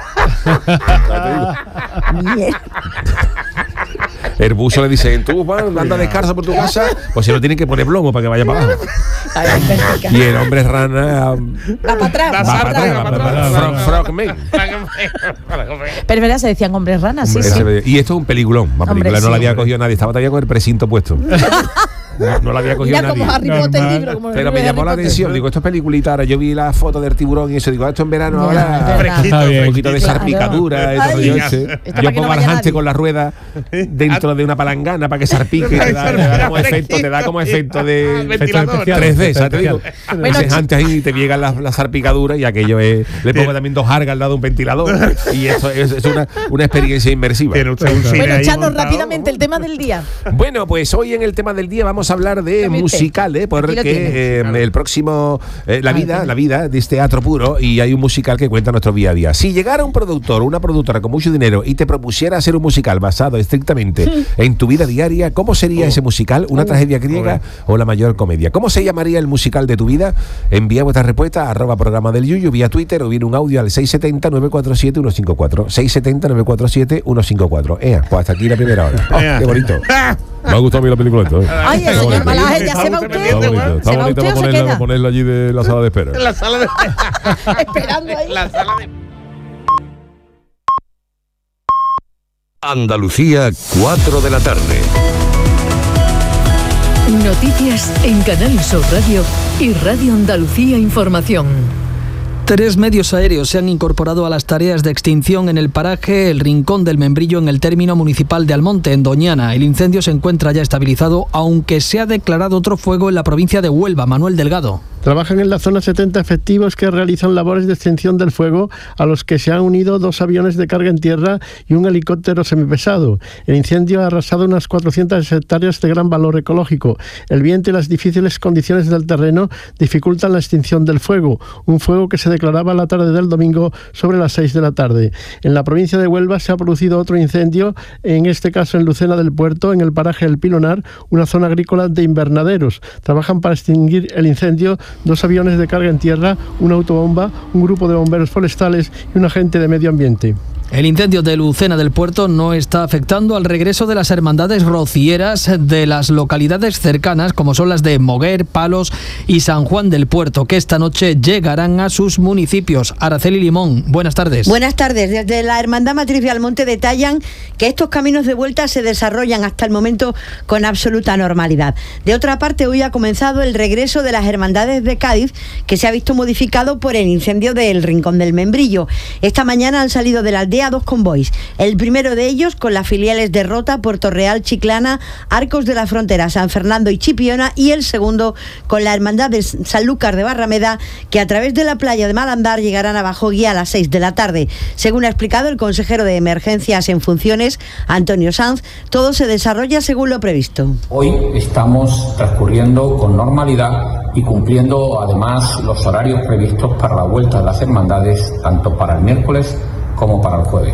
El buzo le dice, tú anda descalzo por tu casa, pues si no tienen que poner plomo para que vaya para abajo. Y el hombre rana va para atrás. Frogman. Pero es verdad, se decían hombres ranas, sí. Y esto es un peliculón. La película no la había cogido nadie, estaba todavía con el precinto puesto. No la había cogido nadie. Como Harry Potter, el libro, como pero me llamó la atención. Digo, esto es peliculita. Ahora yo vi la foto del tiburón y eso. Digo, esto en verano ahora un poquito de salpicadura. Yo pongo al Hanche con la rueda dentro de una palangana para que salpique. Te da como efecto de 3D, ¿sabes? Te digo. Ese Hanche ahí te llegan las salpicaduras y aquello es. Le pongo también 2 argas al lado de un ventilador. Y esto es una experiencia inmersiva. Bueno, echarnos rápidamente el tema del día. Bueno, pues hoy en el tema del día vamos a hablar de musicales, porque el próximo la vida es teatro puro y hay un musical que cuenta nuestro día a día. Si llegara un productor o una productora con mucho dinero y te propusiera hacer un musical basado estrictamente en tu vida diaria, ¿cómo sería ese musical? ¿Una tragedia griega o la mayor comedia? ¿Cómo se llamaría el musical de tu vida? Envía vuestra respuesta a @programa del Yuyu vía Twitter o bien un audio al 670-947-154 670-947-154. Pues hasta aquí la primera hora. Qué bonito. Me ha gustado a mí la película esto. Ay, el señor Malaje, ya se va usted. Está bonito para ponerla allí de la sala de espera. En la sala de esperando ahí. La sala de... Andalucía, 4 de la tarde. Noticias en Canal Sur Radio y Radio Andalucía Información. 3 medios aéreos se han incorporado a las tareas de extinción en el paraje El Rincón del Membrillo en el término municipal de Almonte, en Doñana. El incendio se encuentra ya estabilizado, aunque se ha declarado otro fuego en la provincia de Huelva. Manuel Delgado. Trabajan en la zona 70 efectivos que realizan labores de extinción del fuego, a los que se han unido 2 aviones de carga en tierra y un helicóptero semipesado. El incendio ha arrasado unas 400 hectáreas de gran valor ecológico. El viento y las difíciles condiciones del terreno dificultan la extinción del fuego, un fuego que se declaraba la tarde del domingo sobre las 6 de la tarde. En la provincia de Huelva se ha producido otro incendio, en este caso en Lucena del Puerto, en el paraje El Pilonar, una zona agrícola de invernaderos. Trabajan para extinguir el incendio 2 aviones de carga en tierra, una autobomba, un grupo de bomberos forestales y un agente de medio ambiente. El incendio de Lucena del Puerto no está afectando al regreso de las hermandades rocieras de las localidades cercanas, como son las de Moguer, Palos y San Juan del Puerto, que esta noche llegarán a sus municipios. Araceli Limón, buenas tardes. Buenas tardes. Desde la Hermandad Matriz de Almonte detallan que estos caminos de vuelta se desarrollan hasta el momento con absoluta normalidad. De otra parte, hoy ha comenzado el regreso de las hermandades de Cádiz, que se ha visto modificado por el incendio del Rincón del Membrillo. Esta mañana han salido de la aldea 2 convoys. El primero de ellos con las filiales de Rota, Puerto Real, Chiclana, Arcos de la Frontera, San Fernando y Chipiona, y el segundo con la hermandad de Sanlúcar de Barrameda, que a través de la playa de Malandar llegarán a Bajoguía a las 6 de la tarde. Según ha explicado el consejero de Emergencias en funciones, Antonio Sanz, todo se desarrolla según lo previsto. Hoy estamos transcurriendo con normalidad y cumpliendo además los horarios previstos para la vuelta de las hermandades, tanto para el miércoles como para el jueves.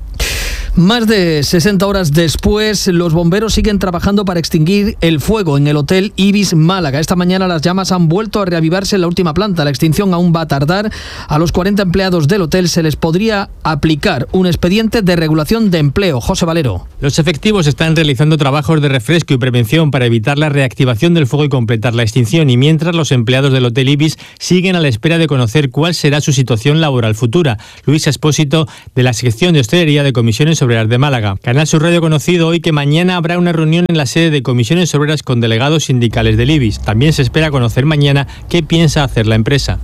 Más de 60 horas después, los bomberos siguen trabajando para extinguir el fuego en el Hotel Ibis Málaga. Esta mañana las llamas han vuelto a reavivarse en la última planta. La extinción aún va a tardar. A los 40 empleados del hotel se les podría aplicar un expediente de regulación de empleo. José Valero. Los efectivos están realizando trabajos de refresco y prevención para evitar la reactivación del fuego y completar la extinción. Y mientras, los empleados del Hotel Ibis siguen a la espera de conocer cuál será su situación laboral futura. Luis Espósito, de la sección de hostelería de Comisiones Obreras de Málaga. Canal Sur Radio ha conocido hoy que mañana habrá una reunión en la sede de Comisiones Obreras con delegados sindicales del IBIS. También se espera conocer mañana qué piensa hacer la empresa.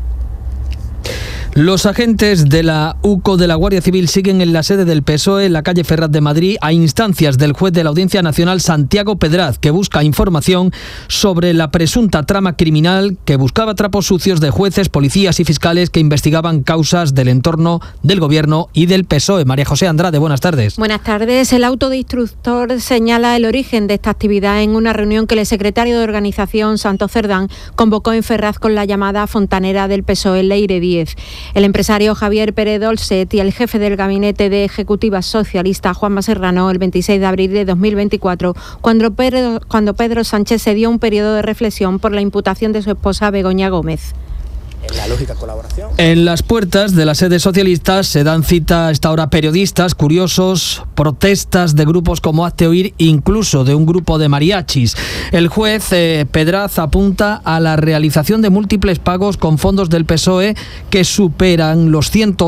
Los agentes de la UCO de la Guardia Civil siguen en la sede del PSOE en la calle Ferraz de Madrid a instancias del juez de la Audiencia Nacional Santiago Pedraz, que busca información sobre la presunta trama criminal que buscaba trapos sucios de jueces, policías y fiscales que investigaban causas del entorno del Gobierno y del PSOE. María José Andrade, buenas tardes. Buenas tardes. El auto de instructor señala el origen de esta actividad en una reunión que el secretario de organización, Santos Cerdán, convocó en Ferraz con la llamada fontanera del PSOE, Leire 10. El empresario Javier Pérez Dolcet y el jefe del gabinete de ejecutiva socialista, Juanma Serrano, el 26 de abril de 2024, cuando Pedro Sánchez se dio un periodo de reflexión por la imputación de su esposa Begoña Gómez. En la lógica colaboración. En las puertas de la sede socialista se dan cita a esta hora periodistas, curiosos, protestas de grupos como Hazte Oír, incluso de un grupo de mariachis. El juez Pedraz apunta a la realización de múltiples pagos con fondos del PSOE que superan los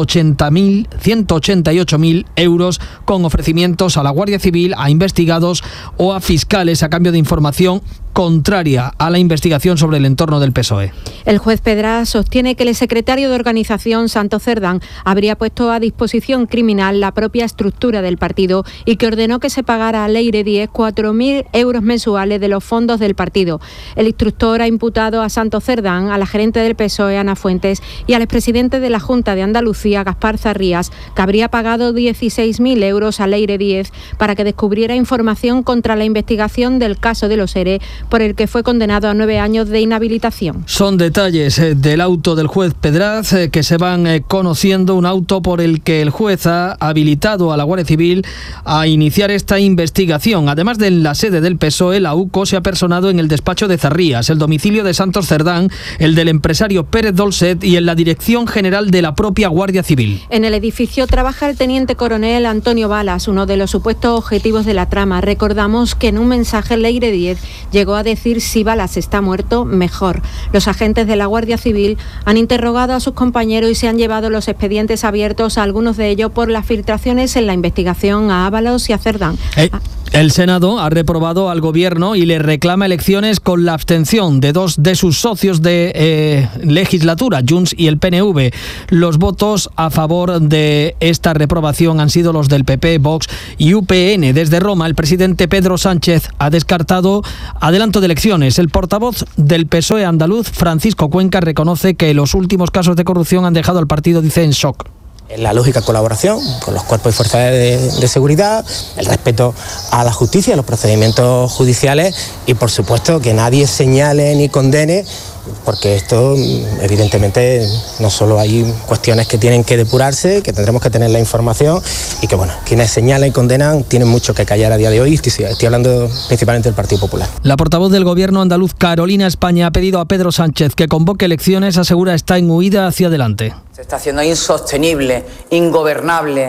188.000 euros con ofrecimientos a la Guardia Civil, a investigados o a fiscales a cambio de información contraria a la investigación sobre el entorno del PSOE. El juez Pedraz sostiene que el secretario de organización, Santos Cerdán, habría puesto a disposición criminal la propia estructura del partido y que ordenó que se pagara a Leire 10 4.000 euros mensuales de los fondos del partido. El instructor ha imputado a Santos Cerdán, a la gerente del PSOE, Ana Fuentes, y al expresidente de la Junta de Andalucía, Gaspar Zarrías, que habría pagado 16.000 euros a Leire 10 para que descubriera información contra la investigación del caso de los ERE, por el que fue condenado a 9 años de inhabilitación. Son detalles del auto del juez Pedraz que se van conociendo, un auto por el que el juez ha habilitado a la Guardia Civil a iniciar esta investigación. Además de la sede del PSOE, la UCO se ha personado en el despacho de Zarrías, el domicilio de Santos Cerdán, el del empresario Pérez Dolcet y en la Dirección General de la propia Guardia Civil. En el edificio trabaja el teniente coronel Antonio Balas, uno de los supuestos objetivos de la trama. Recordamos que en un mensaje Leire 10 llegó a decir: si Balas está muerto, mejor. Los agentes de la Guardia Civil han interrogado a sus compañeros y se han llevado los expedientes abiertos, a algunos de ellos por las filtraciones en la investigación a Ábalos y a Cerdán. El Senado ha reprobado al Gobierno y le reclama elecciones con la abstención de dos de sus socios de legislatura, Junts y el PNV. Los votos a favor de esta reprobación han sido los del PP, Vox y UPN. Desde Roma, el presidente Pedro Sánchez ha descartado adelanto de elecciones. El portavoz del PSOE andaluz, Francisco Cuenca, reconoce que los últimos casos de corrupción han dejado al partido, dice, en shock. En la lógica colaboración con los cuerpos y fuerzas de seguridad, el respeto a la justicia, a los procedimientos judiciales y, por supuesto, que nadie señale ni condene, porque esto, evidentemente, no solo hay cuestiones que tienen que depurarse, que tendremos que tener la información y que, bueno, quienes señalan y condenan tienen mucho que callar a día de hoy. Estoy hablando principalmente del Partido Popular. La portavoz del Gobierno andaluz, Carolina España, ha pedido a Pedro Sánchez que convoque elecciones. Asegura está en huida hacia adelante. Se está haciendo insostenible, ingobernable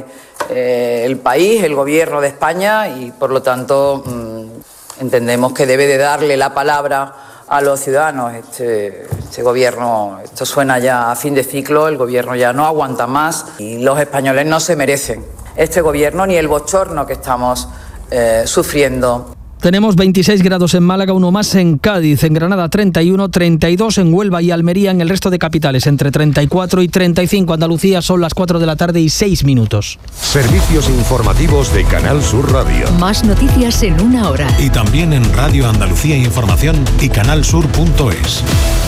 el país, el gobierno de España, y por lo tanto entendemos que debe de darle la palabra a los ciudadanos. Este gobierno, esto suena ya a fin de ciclo, el gobierno ya no aguanta más y los españoles no se merecen este gobierno ni el bochorno que estamos sufriendo. Tenemos 26 grados en Málaga, uno más en Cádiz, en Granada 31, 32 en Huelva y Almería, en el resto de capitales entre 34 y 35. Andalucía son las 4 de la tarde y 6 minutos. Servicios informativos de Canal Sur Radio. Más noticias en una hora. Y también en Radio Andalucía Información y canalsur.es.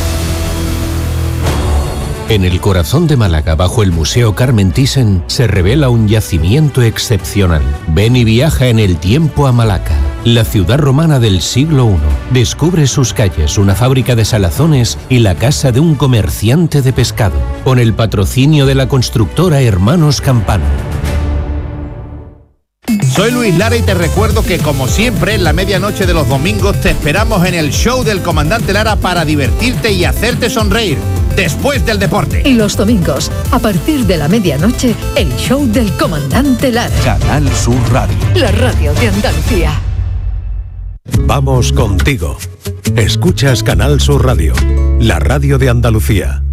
En el corazón de Málaga, bajo el Museo Carmen Thyssen, se revela un yacimiento excepcional. Ven y viaja en el tiempo a Malaca, la ciudad romana del siglo I. Descubre sus calles, una fábrica de salazones y la casa de un comerciante de pescado, con el patrocinio de la constructora Hermanos Campano. Soy Luis Lara y te recuerdo que, como siempre, en la medianoche de los domingos te esperamos en el show del Comandante Lara para divertirte y hacerte sonreír después del deporte. Y los domingos, a partir de la medianoche, el show del Comandante Lara. Canal Sur Radio. La radio de Andalucía. Vamos contigo. Escuchas Canal Sur Radio, la radio de Andalucía.